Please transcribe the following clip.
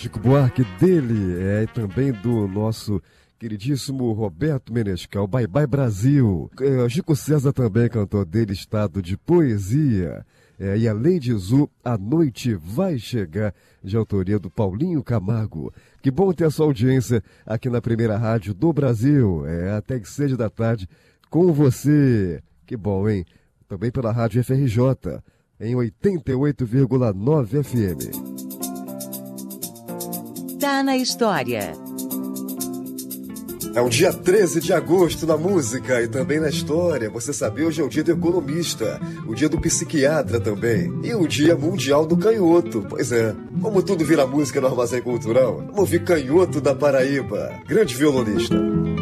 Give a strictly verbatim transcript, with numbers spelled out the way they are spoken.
Chico Buarque, dele, é, e também do nosso queridíssimo Roberto Menescal, Bye Bye Brasil. É, Chico César também cantou dele, Estado de Poesia. É, e a Lady Zu, A Noite Vai Chegar, de autoria do Paulinho Camargo. Que bom ter a sua audiência aqui na primeira rádio do Brasil, é, até que seja da tarde, com você. Que bom, hein? Também pela rádio F R J, em oitenta e oito vírgula nove F M. Tá na história. É o dia treze de agosto na música e também na história. Você sabe, hoje é o dia do economista, o dia do psiquiatra também e o dia mundial do canhoto. Pois é, como tudo vira música no Armazém Cultural, vamos ouvir Canhoto da Paraíba, grande violonista.